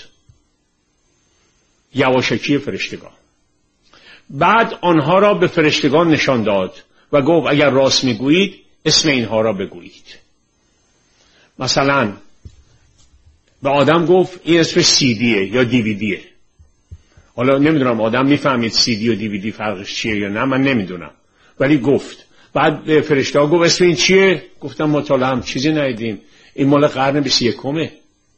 یواشکی فرشتگان. بعد آنها را به فرشتگان نشان داد و گفت اگر راست میگویید اسم اینها را بگویید. مثلا به آدم گفت این اسم سیدیه یا دیویدیه. حالا نمیدونم آدم میفهمید سیدی و دیویدی فرقش چیه یا نه، من نمیدونم، ولی گفت. بعد به فرشته ها گفت اسم این چیه؟ گفتم مطالعه هم چیزی ندیدیم، این مال قرن بیست و یکمه.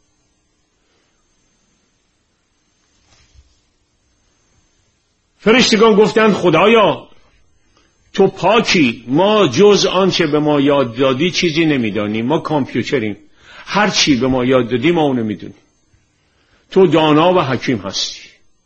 فرشتگان گفتند خدایا تو پاکی، ما جز آنچه به ما یاد دادی چیزی نمیدانیم، ما کامپیوتریم، هر چی به ما یاد دادی ما اونو میدونیم، تو دانا و حکیم هستی.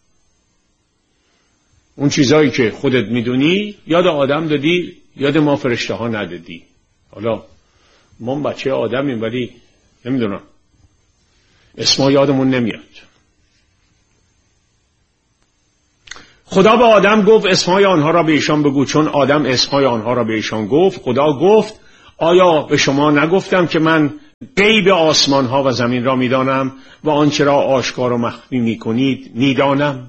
اون چیزایی که خودت میدونی یاد آدم دادی، یاد ما فرشته ها ندادی. حالا ما بچه آدمیم ولی نمیدونم، اسما یادمون نمیاد. خدا به آدم گفت اسمهای آنها را به ایشان بگو، چون آدم اسمهای آنها را به ایشان گفت. خدا گفت آیا به شما نگفتم که من غیب آسمان ها و زمین را میدانم و آنچه را آشکار و مخفی میکنید میدانم؟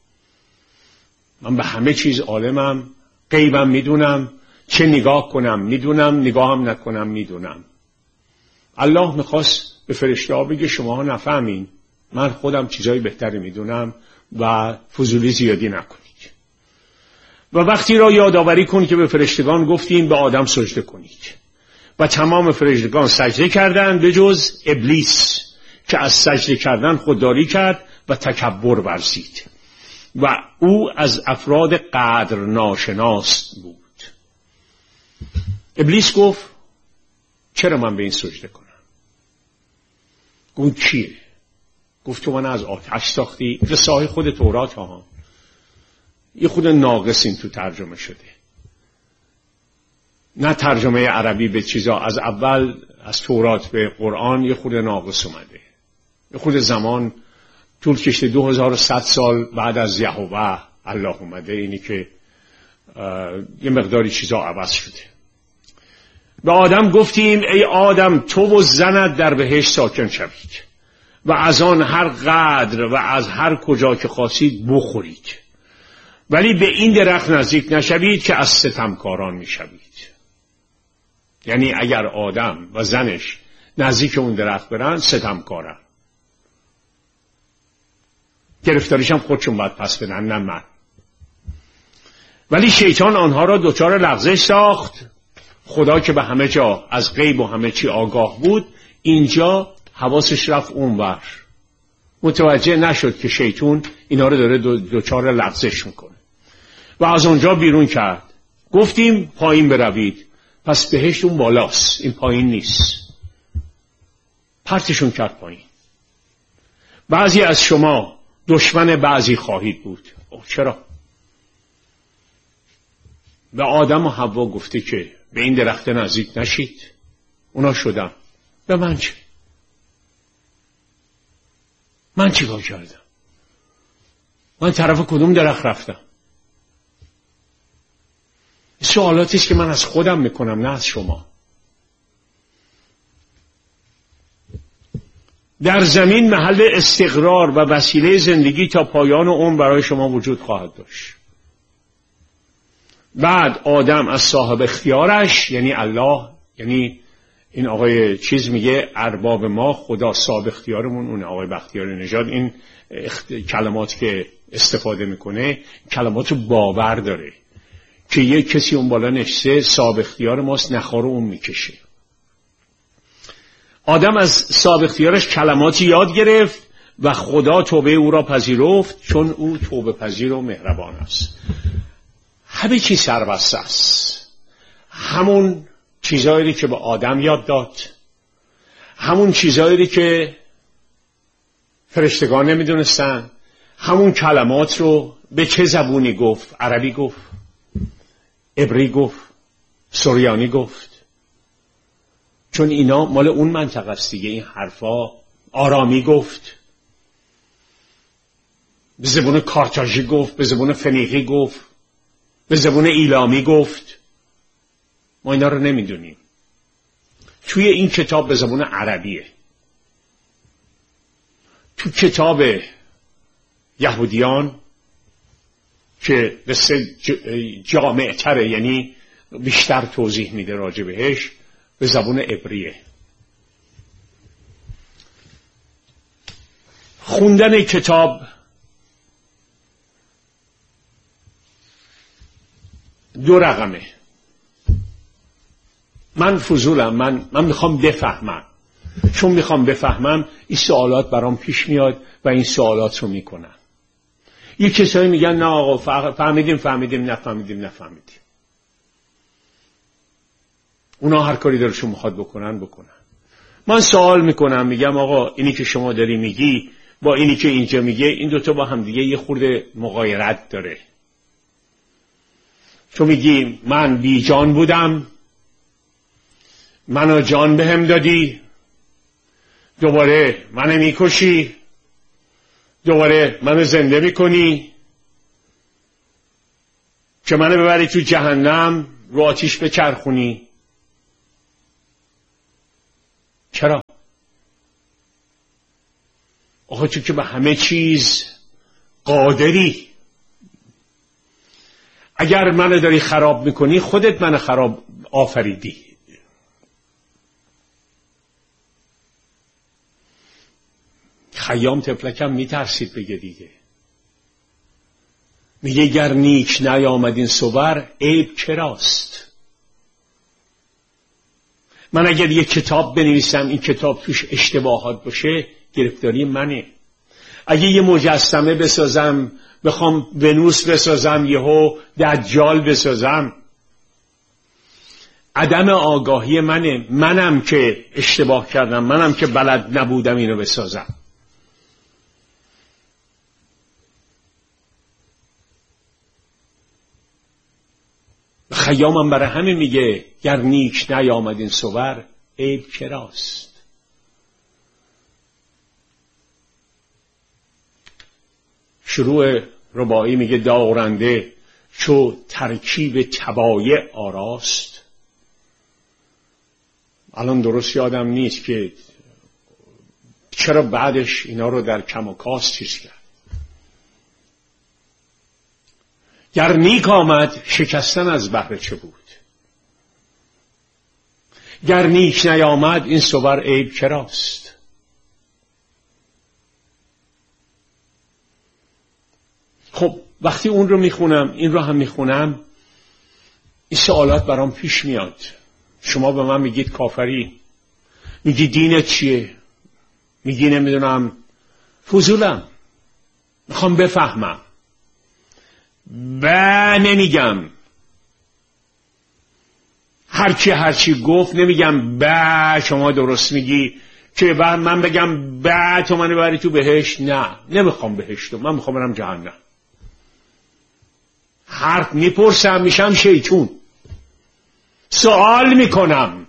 من به همه چیز عالمم، غیبم میدونم، چه نگاه کنم میدونم، نگاهم نکنم میدونم. الله میخواست به فرشته ها بگه شما نفهمین، من خودم چیزای بهتری میدونم و فضولی زیادی نکنید. و وقتی را یادآوری کن که به فرشتگان گفتیم به آدم سجده کنید و تمام فرشتگان سجده کردند به جز ابلیس که از سجده کردن خودداری کرد و تکبر ورزید و او از افراد قدر ناشناس بود. ابلیس گفت چرا من به این سجده کنم؟ گفت کیه؟ گفت تو من از آتش ساختی. رسای خود تورات ها یه خود ناقص این تو ترجمه شده، نه ترجمه عربی به چیزا. از اول از تورات به قرآن یه خود ناقص اومده، یه خود زمان طول کشته. دو هزار و صد سال بعد از یهوه الله اومده، اینی که یه مقداری چیزا عوض شده. به آدم گفتیم ای آدم تو و زنت در بهشت ساکن شوید و از آن هر قدر و از هر کجا که خواستید بخورید، ولی به این درخت نزدیک نشوید که از ستمکاران میشوید. یعنی اگر آدم و زنش نزدیک اون درخت برن ستمکارن، گرفتاریش هم خودشون باید پس بدن، نه من. ولی شیطان آنها را دچار لغزش ساخت. خدا که به همه جا از غیب و همه چی آگاه بود، اینجا حواسش رفت اونور، متوجه نشد که شیطان اینا رو داره دچار لغزش میکنه و از اونجا بیرون کرد. گفتیم پایین بروید، پس بهشت اون بالاست، این پایین نیست. پرتشون کرد پایین. بعضی از شما دشمن بعضی خواهید بود. اوه چرا؟ به آدم و حوا گفته که به این درخت نزدیک نشید، اونا شدن. به من چه؟ من چیکار کردم؟ من طرف کدوم درخت رفتم؟ سوالاتی است که من از خودم میکنم، نه از شما. در زمین محل استقرار و وسیله زندگی تا پایان عمر برای شما وجود خواهد داشت. بعد آدم از صاحب اختیارش، یعنی الله، یعنی این آقای چیز میگه ارباب ما، خدا صاحب اختیارمون، اون آقای بختیار نژاد، این اخت... کلمات که استفاده میکنه کلماتو باور داره که یک کسی اون بالا نشسته صاحب اختیار ماست، نخارو اون میکشه. آدم از صاحب اختیارش کلماتی یاد گرفت و خدا توبه او را پذیرفت، چون او توبه پذیر و مهربان است. همه چی سربسته است. همون چیزایی که به آدم یاد داد، همون چیزایی که فرشتگان نمیدونستن، همون کلمات رو به چه زبونی گفت؟ عربی گفت، عبری گفت، سریانی گفت، چون اینا مال اون منطقه است دیگه. این حرفا آرامی گفت، به زبون کارتاژی گفت، به زبون فنیقی گفت، به زبون ایلامی گفت. ما اینا رو نمیدونیم. توی این کتاب به زبون عربیه. تو کتاب یهودیان که بسیار جامع تره، یعنی بیشتر توضیح میده راجع بهش، به زبون عبریه. خوندن کتاب دو رقمه. من فضولم، من من میخوام بفهمم. چون میخوام بفهمم این سوالات برام پیش میاد و این سوالات رو میکنم. یه کسایی میگن نه آقا فهمیدیم فهمیدیم نفهمیدیم نفهمیدیم. اونا هر کاری دلشون میخواد بکنن بکنن. من سوال میکنم، میگم آقا اینی که شما داری میگی با اینی که اینجا میگه، این دوتا با هم دیگه یه خورده مغایرت داره. تو میگی من بی جان بودم، منو جان بهم دادی، دوباره منو میکشی، دوباره منو زنده میکنی. که منو ببری تو جهنم رو آتیش بچرخونی؟ چرا؟ آخه تو که به همه چیز قادری. اگر منو داری خراب میکنی خودت منو خراب آفریدی. خیام طفلکم میترسید بگه دیگه. میگه گر نیک نیامد این صور عیب چراست؟ من اگر یک کتاب بنویسم این کتاب توش اشتباهات باشه گرفتاری منه. اگه یه مجسمه بسازم بخوام ونوس بسازم یهو دجال بسازم عدم آگاهی منه. منم که اشتباه کردم، منم که بلد نبودم اینو بسازم. خیامم برای همه میگه گر نیک نیامد این صور عیب چراست؟ شروع رباعی میگه دارنده چو ترکیب طبایع آراست. الان درست یادم نیست که چرا بعدش اینا رو در کم و کاست چیز کرد. گر نیک آمد شکستن از بهر چه بود؟ گر نیک نیامد این صور عیب چراست؟ خب وقتی اون رو میخونم این رو هم میخونم این سوالات برام پیش میاد. شما به من میگید کافری، میگی دینت چیه، میگی نمیدونم فضولم، میخوام بفهمم. با نمیگم هرچی هرچی گفت نمیگم با شما درست میگی که بعد من بگم با تو منو ببری تو بهشت. نه، نمیخوام بهشت، من میخوام برم جهنم. حرف میپرسم میشم شیطون، سوال میکنم.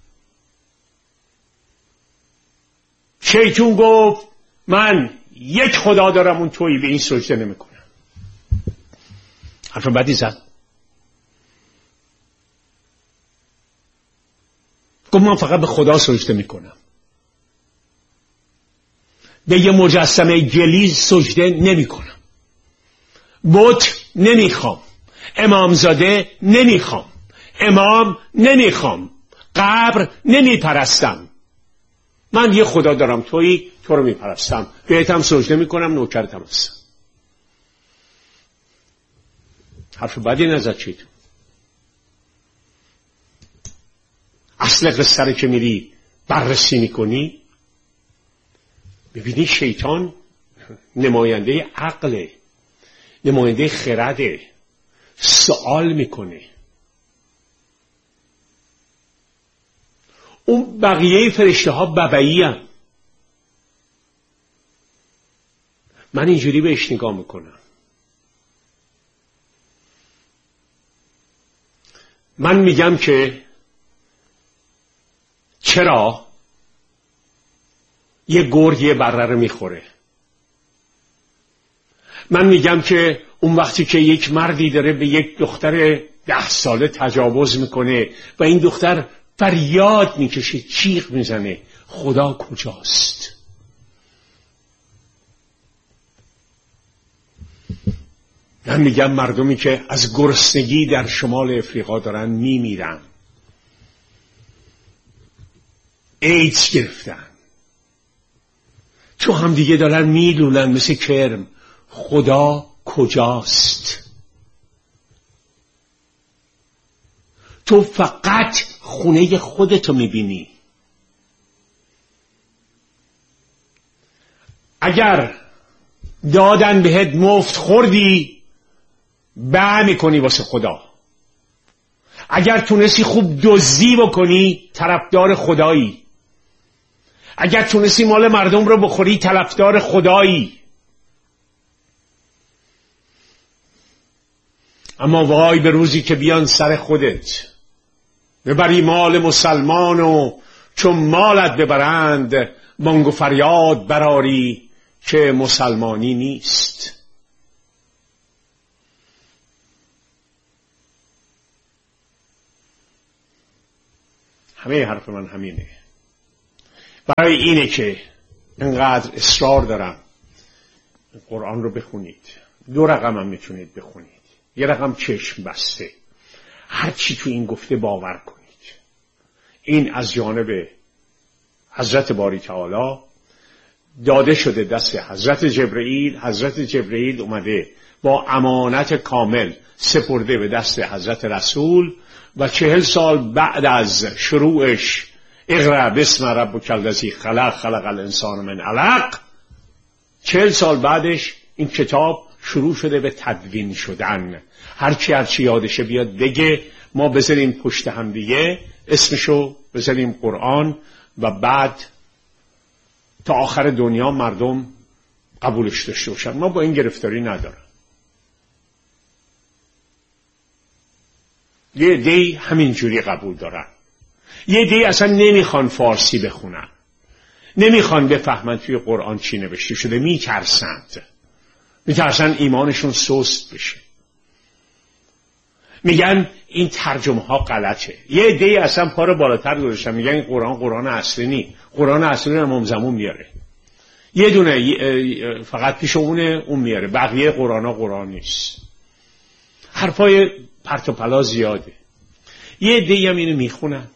شیطون گفت من یک خدا دارم اون تویی، به این سجده نمیکنم. حرف بدی زد. گفت من فقط به خدا سجده میکنم، به یه مجسمه گلیز سجده نمیکنم، بت نمیخوام، امامزاده نمیخوام، امام نمیخوام، قبر نمیپرستم. من یه خدا دارم تویی، تو رو میپرستم، بهت هم سجده میکنم، نوکرتم هستم. حرف بدی نزد چیتون. اصل قصه رو که میری بررسی میکنی ببینی شیطان نماینده عقله، نماینده خرده، سوال میکنه. اون بقیه فرشته ها ببعی هم. من اینجوری بهش نگاه میکنم. من میگم که چرا یه گرگ یه بره رو میخوره؟ من میگم که اون وقتی که یک مردی داره به یک دختر ده ساله تجاوز میکنه و این دختر فریاد میکشه، چیغ میزنه، خدا کجاست؟ من میگم مردمی که از گرسنگی در شمال افریقا دارن میمیرن، ایدز گرفتن، تو هم دیگه دارن میلولن مثل کرم، خدا کجاست؟ تو فقط خونه خودتو میبینی. اگر دادن بهت مفت خوردی به میکنی واسه خدا. اگر تونستی خوب دزدی بکنی طرفدار خدایی. اگر تونستی مال مردم رو بخوری طرفدار خدایی. اما وای به روزی که بیان سر خودت ببری مال مسلمان و چون مالت ببرند بانگ و فریاد براری که مسلمانی نیست. همه حرف من همینه. برای اینه که انقدر اصرار دارم قرآن رو بخونید. دو رقم هم میتونید بخونید. یه رقم چشم بسته، هر چی تو این گفته باور کنید. این از جانب حضرت باری تعالی داده شده دست حضرت جبرئیل. حضرت جبرئیل اومده با امانت کامل سپرده به دست حضرت رسول و چهل سال بعد از شروعش اقرأ باسم ربک الذی خلق خلق الانسان من علق، چهل سال بعدش این کتاب شروع شده به تدوین شدن. هرچی هرچی یادشه بیاد بگه، ما بذاریم پشت هم دیگه اسمشو بذاریم قرآن و بعد تا آخر دنیا مردم قبولش داشته باشن. ما با این گرفتاری ندارم. یه دی همین جوری قبول دارن، یه دی اصلا نمیخوان فارسی بخونن، نمیخوان بفهمن توی قرآن چی نوشته شده، میترسند میترسن ایمانشون سست بشه، میگن این ترجمه ها غلطه. یه دی اصلا پا رو بالاتر گذاشتن، میگن این قرآن قرآن اصلی نی، قرآن اصلی رو امام زمان میاره، یه دونه فقط پیش اونه اون میاره، بقیه قرآن ها قرآن نیست. حرفای پرت و پلا زیاده. یه دی هم اینو میخونن،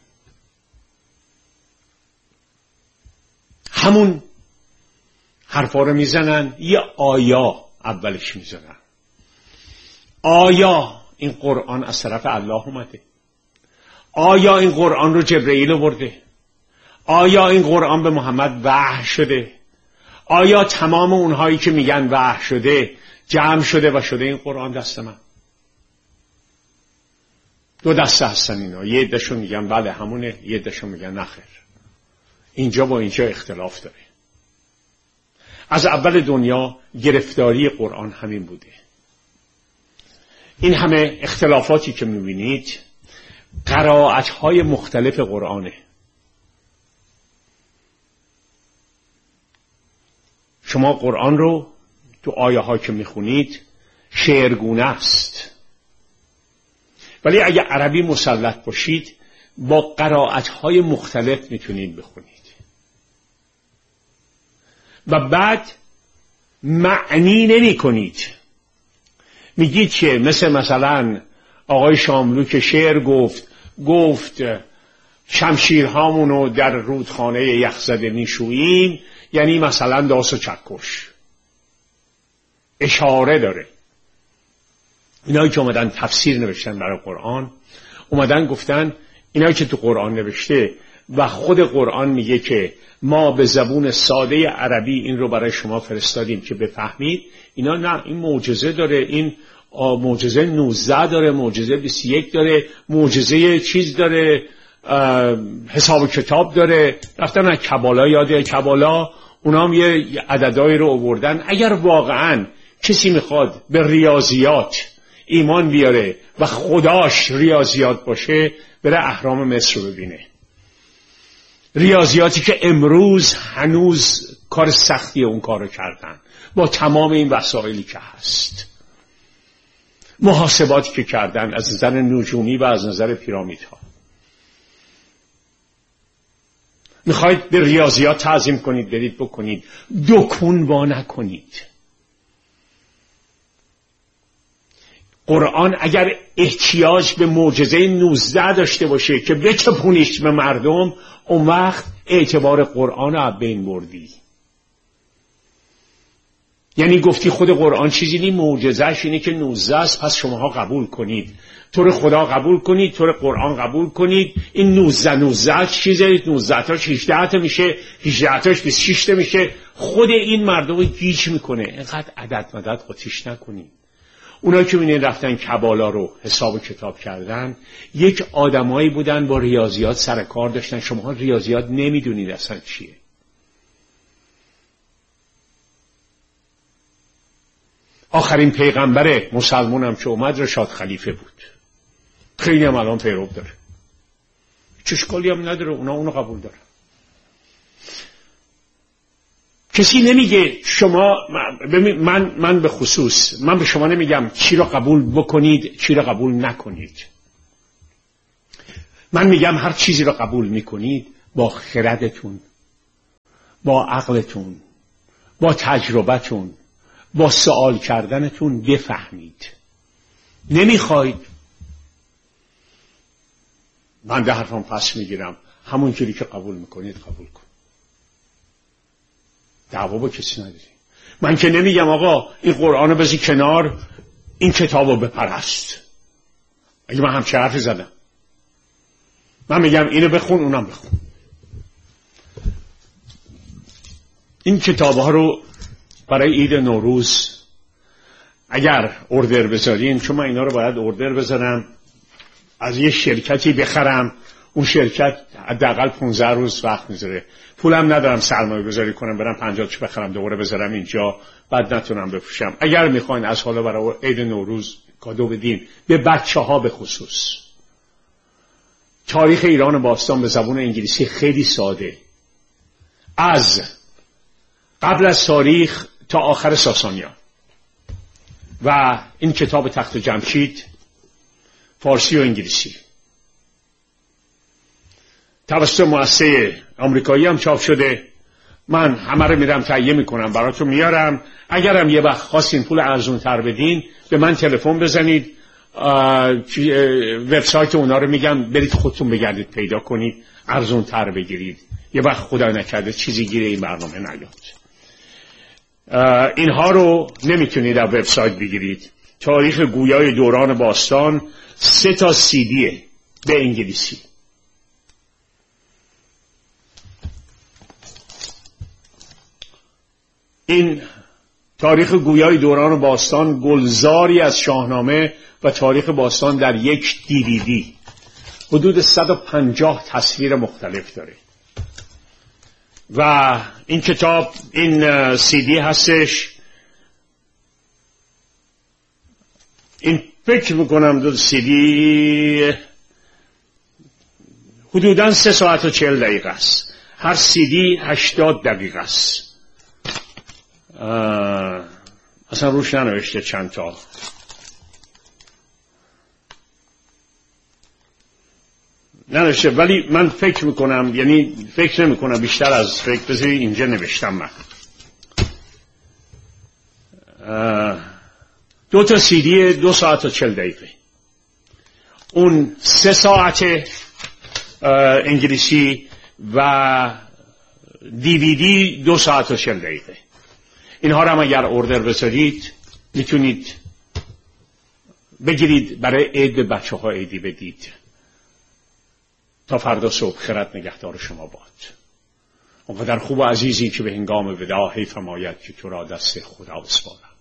همون حرفا رو میزنن، یه آیا اولش میزنن. آیا این قرآن از طرف الله اومده؟ آیا این قرآن رو جبرئیل آورده؟ آیا این قرآن به محمد وحی شده؟ آیا تمام اونهایی که میگن وحی شده جمع شده و شده این قرآن دست من؟ دو دسته هستن اینا، یه عده‌شون میگن بله همونه، یه عده‌شون میگن نخیر. اینجا با اینجا اختلاف داره. از اول دنیا گرفتاری قرآن همین بوده. این همه اختلافاتی که میبینید قرائت‌های مختلف قرآنه. شما قرآن رو تو آیه ها که میخونید شعرگونه است، ولی اگه عربی مسلط باشید با قرائت‌های مختلف میتونید بخونید و بعد معنی نمی کنید. میگید که مثل مثلا آقای شاملو که شعر گفت گفت شمشیرهامونو در رودخانه یخزده میشوییم، یعنی مثلا داس و چکش اشاره داره. اینایی که اومدن تفسیر نوشتن برای قرآن، اومدن گفتن اینایی که تو قرآن نوشته و خود قرآن میگه که ما به زبون ساده عربی این رو برای شما فرستادیم که بفهمید، اینا نه، این معجزه داره، این معجزه نوزده داره، معجزه بیست و یک داره، معجزه چیز داره، حساب کتاب داره. رفتن از کبالا، یاد کبالا اونا هم یه عددهایی رو آوردن. اگر واقعا کسی میخواد به ریاضیات ایمان بیاره و خداش ریاضیات باشه، بره اهرام مصر رو ببینه. ریاضیاتی که امروز هنوز کار سختی اون کارو کردن با تمام این وسایلی که هست، محاسباتی که کردن از نظر نجومی و از نظر پیرامیدها. میخواید به ریاضیات تعظیم کنید، برید بکنید، دکون وا نکنید. قرآن اگر احتیاج به معجزه نوزده داشته باشه که بچپونیش به مردم، اون وقت اعتبار قرآن رو بین بردی. یعنی گفتی خود قرآن چیزی نی، معجزهش اینه که نوزده است، پس شماها قبول کنید، طور خدا قبول کنید، طور قرآن قبول کنید. این نوزده نوزده چیزه، نوزده تاش هجده تا میشه، هجده تاش بیست و شش تا میشه. خود این مردم رو گیج میکنه. اینقدر عدد مدد قاطیش نکنید. اونایی که می‌بینید رفتن کبالا رو حساب و کتاب کردن، یک آدمایی بودن با ریاضیات سر کار داشتن. شما ریاضیات نمیدونید اصلا چیه. آخرین پیغمبر مسلمان هم که اومد رشاد خلیفه بود. خیلی هم الان پیرو داره، چه اشکالی هم نداره، اونا اونو قبول دارن. کسی نمیگه شما، من من به خصوص من به شما نمیگم چی را قبول بکنید چی را قبول نکنید. من میگم هر چیزی رو قبول میکنید با خردتون، با عقلتون، با تجربتون، با سوال کردنتون بفهمید. نمیخواید، من ده حرفم پس میگیرم، همون جوری که قبول میکنید قبول کن، دعوا با کسی نداری. من که نمیگم آقا این قرآن رو بذاری کنار، این کتاب رو بپرست. اگه من همچه حرفی زدم، من میگم اینو بخون اونم بخون. این کتاب ها رو برای عید نوروز اگر اوردر بذارین، چون من اینا رو باید اوردر بذارم، از یه شرکتی بخرم، اون شرکت حداقل پانزده روز وقت میذاره، پولم ندارم سرمایه گذاری کنم برم پنجاه چی بخرم دوباره بذارم اینجا بعد نتونم بفروشم. اگر میخواین از حالا برای عید نوروز کادو بدین به بچه ها به خصوص، تاریخ ایران باستان به زبان انگلیسی خیلی ساده، از قبل از تاریخ تا آخر ساسانیان، و این کتاب تخت جمشید فارسی و انگلیسی توسط مؤسسه آمریکایی هم چاپ شده. من همه رو میرم تهیه میکنم براتون میارم. اگرم یه وقت خواستین پول ارزون تر بدین به من تلفن بزنید، وبسایت اونا رو میگم برید خودتون بگردید پیدا کنید ارزون تر بگیرید. یه وقت خدا نکرده چیزی گیره این برنامه نیاد. اینها رو نمیتونید از وبسایت بگیرید. تاریخ گویای دوران باستان سه تا سی دیه به انگلیسی. این تاریخ گویای دوران باستان گلزاری از شاهنامه و تاریخ باستان در یک دیویدی حدود صد و پنجاه تصویر مختلف داره و این کتاب این سی دی هستش. این فکر میکنم دو سی دی حدوداً سه ساعت و چهل دقیقه است. هر سی دی هشتاد دقیقه است. اصلا روش ننوشته چند تا. ننوشته، ولی من فکر میکنم، یعنی فکر نمیکنم بیشتر از فکر بذاری اینجا نوشتم من. دو تا سی دی دو ساعت و چل دقیقه، اون سه ساعت انگلیسی و دیویدی دو ساعت و چل دقیقه. اینها رو هم اگر اوردر بذارید میتونید بگیرید برای عید به بچه ها عیدی بدید. تا فردا صبح خیرت نگهدار شما باد. اونقدر خوب و عزیزی که به هنگام وداع حیف حمایت که تو را دست خدا بسپارم.